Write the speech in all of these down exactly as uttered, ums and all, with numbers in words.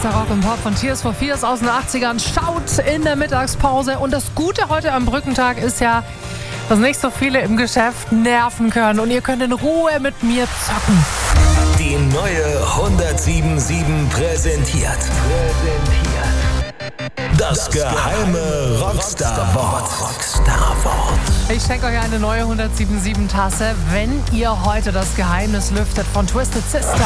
Bester Rock und Pop von Tears for Fears aus den achtzigern schaut in der Mittagspause. Und das Gute heute am Brückentag ist ja, dass nicht so viele im Geschäft nerven können. Und ihr könnt in Ruhe mit mir zocken. Die neue hundertsieben Komma sieben präsentiert. Präsentiert. Das geheime Rockstar-Wort. Rockstar-Wort. Ich schenke euch eine neue hundertsieben Komma sieben Tasse, wenn ihr heute das Geheimnis lüftet von Twisted Sister.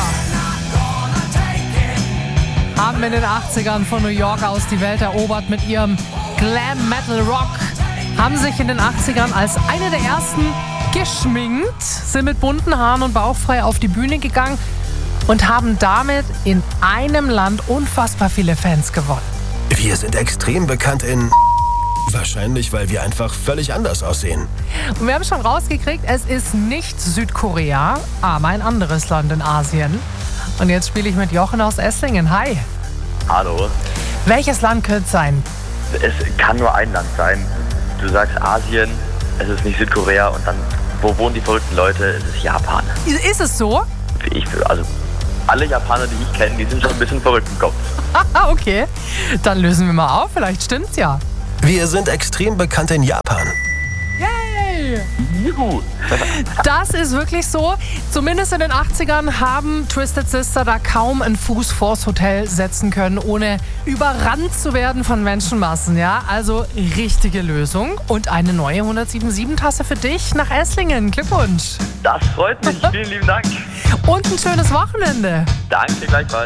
Haben in den achtzigern von New York aus die Welt erobert mit ihrem Glam Metal Rock. Haben sich in den achtzigern als eine der ersten geschminkt, sind mit bunten Haaren und bauchfrei auf die Bühne gegangen und haben damit in einem Land unfassbar viele Fans gewonnen. Wir sind extrem bekannt in... Wahrscheinlich, weil wir einfach völlig anders aussehen. Und wir haben schon rausgekriegt, es ist nicht Südkorea, aber ein anderes Land in Asien. Und jetzt spiele ich mit Jochen aus Esslingen. Hi. Hallo. Welches Land könnte es sein? Es kann nur ein Land sein. Du sagst Asien, es ist nicht Südkorea und dann, wo wohnen die verrückten Leute? Es ist Japan. Ist es so? Ich, also alle Japaner, die ich kenne, die sind schon ein bisschen verrückt im Kopf. Okay, dann lösen wir mal auf. Vielleicht stimmt's ja. Wir sind extrem bekannt in Japan. Yay! Juhu. Das ist wirklich so. Zumindest in den achtzigern haben Twisted Sister da kaum einen Fuß vors Hotel setzen können, ohne überrannt zu werden von Menschenmassen. Ja, also richtige Lösung. Und eine neue hundertsieben Komma sieben Tasse für dich nach Esslingen. Glückwunsch. Das freut mich. Vielen lieben Dank. Und ein schönes Wochenende. Danke gleichfalls.